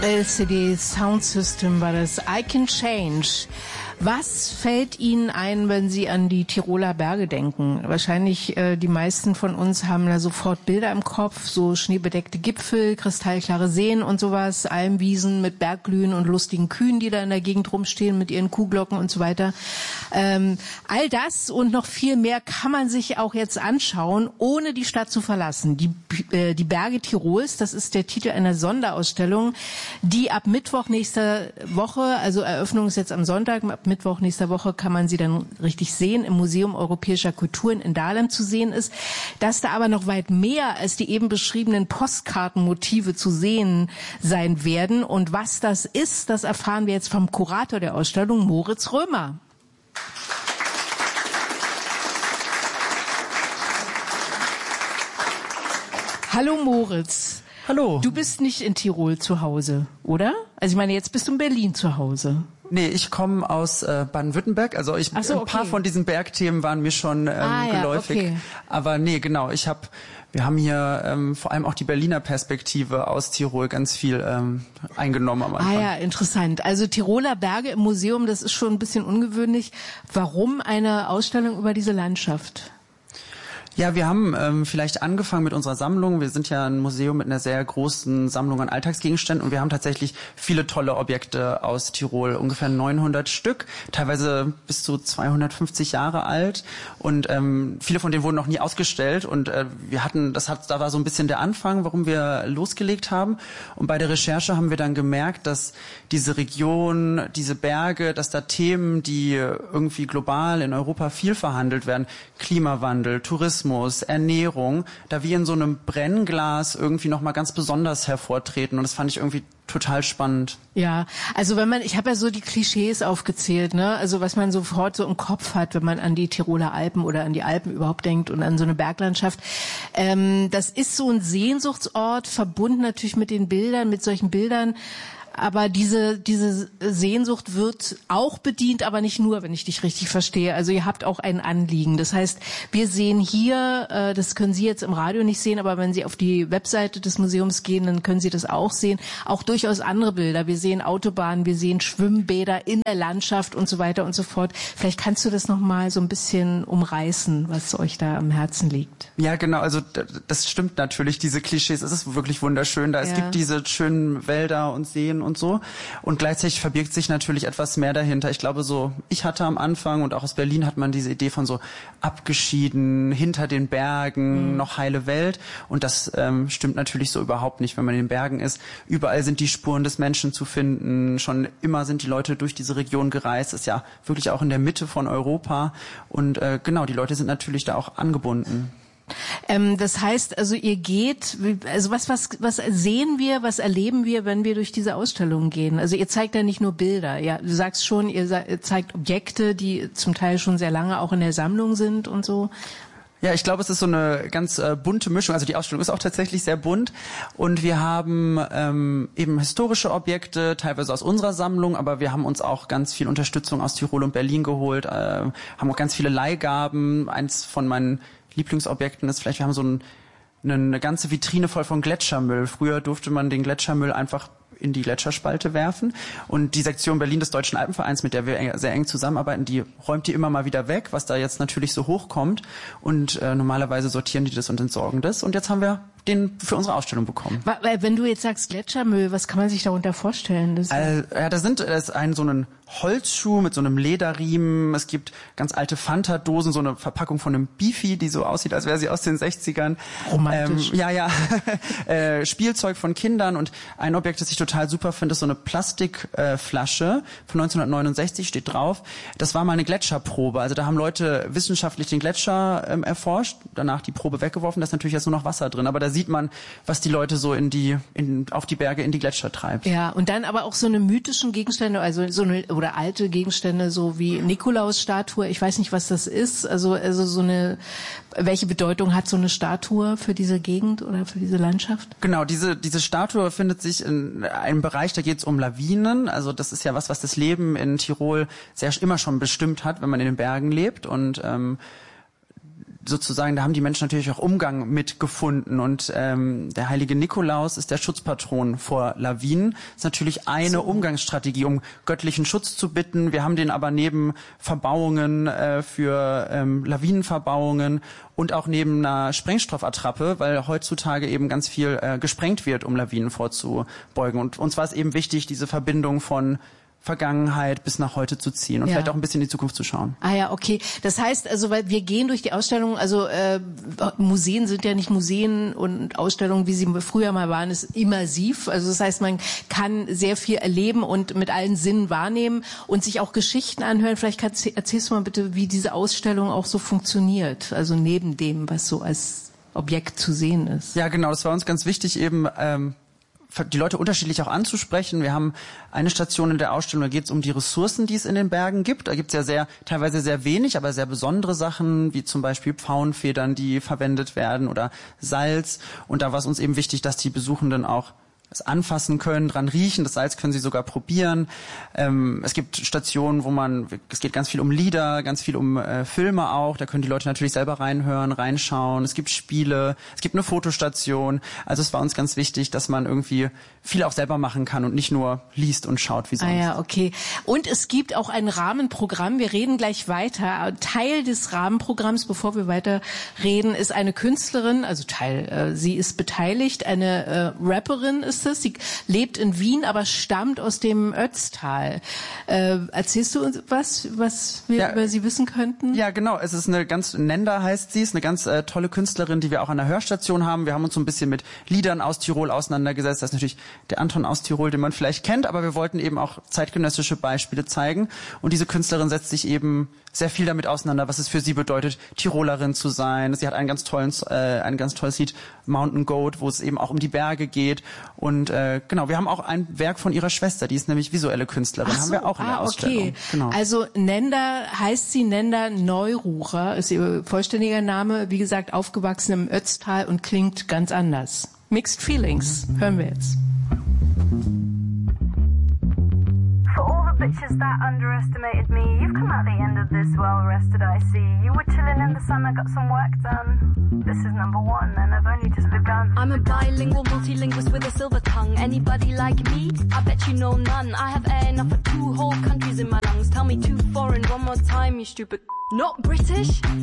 LCD Sound System war das. I Can Change. Was fällt Ihnen ein, wenn Sie an die Tiroler Berge denken? Wahrscheinlich die meisten von uns haben da sofort Bilder im Kopf, so schneebedeckte Gipfel, kristallklare Seen und sowas, Almwiesen mit Bergglühen und lustigen Kühen, die da in der Gegend rumstehen mit ihren Kuhglocken und so weiter. All das und noch viel mehr kann man sich auch jetzt anschauen, ohne die Stadt zu verlassen. Die Berge Tirols, das ist der Titel einer Sonderausstellung, die ab Mittwoch nächster Woche, also Eröffnung ist jetzt am Sonntag, ab Mittwoch nächster Woche kann man sie dann richtig sehen, im Museum Europäischer Kulturen in Dahlem zu sehen ist. Dass da aber noch weit mehr als die eben beschriebenen Postkartenmotive zu sehen sein werden. Und was das ist, das erfahren wir jetzt vom Kurator der Ausstellung, Moritz Römer. Hallo Moritz. Hallo. Du bist nicht in Tirol zu Hause, oder? Also ich meine, jetzt bist du in Berlin zu Hause. Nee, ich komme aus Baden-Württemberg. Also ein paar von diesen Bergthemen waren mir schon geläufig. Okay. Aber nee, genau. Wir haben hier vor allem auch die Berliner Perspektive aus Tirol ganz viel eingenommen am Anfang. Ah ja, interessant. Also Tiroler Berge im Museum, das ist schon ein bisschen ungewöhnlich. Warum eine Ausstellung über diese Landschaft? Ja, wir haben vielleicht angefangen mit unserer Sammlung. Wir sind ja ein Museum mit einer sehr großen Sammlung an Alltagsgegenständen und wir haben tatsächlich viele tolle Objekte aus Tirol, ungefähr 900 Stück, teilweise bis zu 250 Jahre alt und viele von denen wurden noch nie ausgestellt und da war so ein bisschen der Anfang, warum wir losgelegt haben und bei der Recherche haben wir dann gemerkt, dass diese Region, diese Berge, dass da Themen, die irgendwie global in Europa viel verhandelt werden, Klimawandel, Tourismus, Ernährung, da wie in so einem Brennglas irgendwie nochmal ganz besonders hervortreten und das fand ich irgendwie total spannend. Ja, also ich habe ja so die Klischees aufgezählt, ne? Also was man sofort so im Kopf hat, wenn man an die Tiroler Alpen oder an die Alpen überhaupt denkt und an so eine Berglandschaft. Das ist so ein Sehnsuchtsort, verbunden natürlich mit den Bildern, mit solchen Bildern. Aber diese Sehnsucht wird auch bedient, aber nicht nur, wenn ich dich richtig verstehe. Also ihr habt auch ein Anliegen. Das heißt, wir sehen hier, das können Sie jetzt im Radio nicht sehen, aber wenn Sie auf die Webseite des Museums gehen, dann können Sie das auch sehen. Auch durchaus andere Bilder. Wir sehen Autobahnen, wir sehen Schwimmbäder in der Landschaft und so weiter und so fort. Vielleicht kannst du das nochmal so ein bisschen umreißen, was euch da am Herzen liegt. Ja, genau. Also das stimmt natürlich, diese Klischees. Es ist wirklich wunderschön. Es gibt diese schönen Wälder und Seen und so. Und gleichzeitig verbirgt sich natürlich etwas mehr dahinter. Ich glaube ich hatte am Anfang und auch aus Berlin hat man diese Idee von so abgeschieden, hinter den Bergen, noch heile Welt. Und das stimmt natürlich so überhaupt nicht, wenn man in den Bergen ist. Überall sind die Spuren des Menschen zu finden. Schon immer sind die Leute durch diese Region gereist. Ist ja wirklich auch in der Mitte von Europa. Und genau, die Leute sind natürlich da auch angebunden. Das heißt, also ihr geht, also was sehen wir, was erleben wir, wenn wir durch diese Ausstellung gehen? Also ihr zeigt ja nicht nur Bilder, ja, du sagst schon, ihr zeigt Objekte, die zum Teil schon sehr lange auch in der Sammlung sind und so. Ja, ich glaube, es ist so eine ganz bunte Mischung. Also die Ausstellung ist auch tatsächlich sehr bunt und wir haben eben historische Objekte, teilweise aus unserer Sammlung, aber wir haben uns auch ganz viel Unterstützung aus Tirol und Berlin geholt, haben auch ganz viele Leihgaben. Eins von meinen Lieblingsobjekten ist vielleicht, wir haben so eine ganze Vitrine voll von Gletschermüll. Früher durfte man den Gletschermüll einfach in die Gletscherspalte werfen und die Sektion Berlin des Deutschen Alpenvereins, mit der wir sehr eng zusammenarbeiten, die räumt die immer mal wieder weg, was da jetzt natürlich so hochkommt und normalerweise sortieren die das und entsorgen das und jetzt haben wir den für unsere Ausstellung bekommen. Wenn du jetzt sagst Gletschermüll, was kann man sich darunter vorstellen? Das ist so ein Holzschuh mit so einem Lederriemen. Es gibt ganz alte Fanta-Dosen, so eine Verpackung von einem Beefy, die so aussieht, als wäre sie aus den 60ern. Romantisch. Spielzeug von Kindern und ein Objekt, das ich total super finde, ist so eine Plastikflasche von 1969, steht drauf. Das war mal eine Gletscherprobe. Also da haben Leute wissenschaftlich den Gletscher erforscht, danach die Probe weggeworfen, da ist natürlich jetzt nur noch Wasser drin. Aber da sieht man, was die Leute so auf die Berge, in die Gletscher treibt. Ja, und dann aber auch so eine mythischen Gegenstände, also oder alte Gegenstände, so wie Nikolaus-Statue. Ich weiß nicht, was das ist. Also welche Bedeutung hat so eine Statue für diese Gegend oder für diese Landschaft? Genau, diese Statue findet sich in einem Bereich, da geht es um Lawinen. Also das ist ja was das Leben in Tirol immer schon bestimmt hat, wenn man in den Bergen lebt. Und sozusagen, da haben die Menschen natürlich auch Umgang mitgefunden und der heilige Nikolaus ist der Schutzpatron vor Lawinen. Ist natürlich eine Umgangsstrategie, um göttlichen Schutz zu bitten. Wir haben den aber neben Verbauungen für Lawinenverbauungen und auch neben einer Sprengstoffattrappe, weil heutzutage eben ganz viel gesprengt wird, um Lawinen vorzubeugen. Und uns war es eben wichtig, diese Verbindung von Vergangenheit bis nach heute zu ziehen und vielleicht auch ein bisschen in die Zukunft zu schauen. Ah ja, okay. Das heißt also, weil wir gehen durch die Ausstellung, also Museen sind ja nicht Museen und Ausstellungen, wie sie früher mal waren, ist immersiv. Also das heißt, man kann sehr viel erleben und mit allen Sinnen wahrnehmen und sich auch Geschichten anhören. Vielleicht erzählst du mal bitte, wie diese Ausstellung auch so funktioniert, also neben dem, was so als Objekt zu sehen ist. Ja, genau, das war uns ganz wichtig, eben die Leute unterschiedlich auch anzusprechen. Wir haben eine Station in der Ausstellung, da geht es um die Ressourcen, die es in den Bergen gibt. Da gibt es ja teilweise sehr wenig, aber sehr besondere Sachen, wie zum Beispiel Pfauenfedern, die verwendet werden oder Salz. Und da war es uns eben wichtig, dass die Besuchenden auch es anfassen können, dran riechen. Das Salz können sie sogar probieren. Es gibt Stationen, es geht ganz viel um Lieder, ganz viel um Filme auch. Da können die Leute natürlich selber reinhören, reinschauen. Es gibt Spiele, es gibt eine Fotostation. Also es war uns ganz wichtig, dass man irgendwie viel auch selber machen kann und nicht nur liest und schaut wie sonst. Ah ja, okay. Und es gibt auch ein Rahmenprogramm. Wir reden gleich weiter. Teil des Rahmenprogramms, bevor wir weiter reden, ist eine Künstlerin, also sie ist beteiligt, eine Rapperin ist es. Sie lebt in Wien, aber stammt aus dem Ötztal. Erzählst du uns was wir über sie wissen könnten? Ja, genau. Es ist Nenda heißt sie, ist eine ganz tolle Künstlerin, die wir auch an der Hörstation haben. Wir haben uns so ein bisschen mit Liedern aus Tirol auseinandergesetzt. Das ist natürlich der Anton aus Tirol, den man vielleicht kennt, aber wir wollten eben auch zeitgenössische Beispiele zeigen. Und diese Künstlerin setzt sich eben sehr viel damit auseinander, was es für sie bedeutet, Tirolerin zu sein. Sie hat ein ganz tolles Lied, Mountain Goat, wo es eben auch um die Berge geht. Und genau, wir haben auch ein Werk von ihrer Schwester, die ist nämlich visuelle Künstlerin, haben wir auch in der Ausstellung. Okay. Genau. Also Nenda heißt sie Nenda Neurucher, ist ihr vollständiger Name, wie gesagt, aufgewachsen im Ötztal und klingt ganz anders. Mixed Feelings, hören wir jetzt. For all the bitches that underestimated me, you've come out the end of this well rested, I see. You were chilling in the sun, I got some work done. This is number one, and I've only just begun. I'm a bilingual multilingualist with a silver tongue. Anybody like me? I bet you know none. I have air enough for 2 whole countries in my lungs. Tell me 2 foreign one more time, you stupid. Not British?